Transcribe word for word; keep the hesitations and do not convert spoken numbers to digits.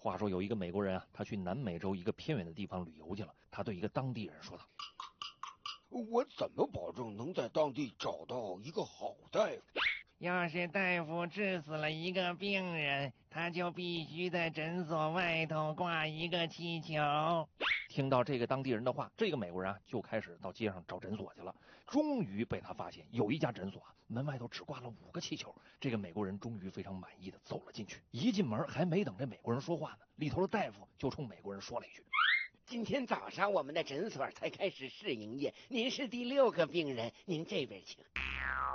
话说有一个美国人啊，他去南美洲一个偏远的地方旅游去了。他对一个当地人说道：“ 我怎么保证能在当地找到一个好大夫？ 要是大夫治死了一个病人，他就必须在诊所外头挂一个气球。” 听到这个当地人的话，这个美国人啊就开始到街上找诊所去了。终于被他发现，有一家诊所啊，门外头只挂了五个气球。这个美国人终于非常满意的走了进去。一进门，还没等这美国人说话呢，里头的大夫就冲美国人说了一句：“ 今天早上我们的诊所才开始试营业，您是第六个病人，您这边请。”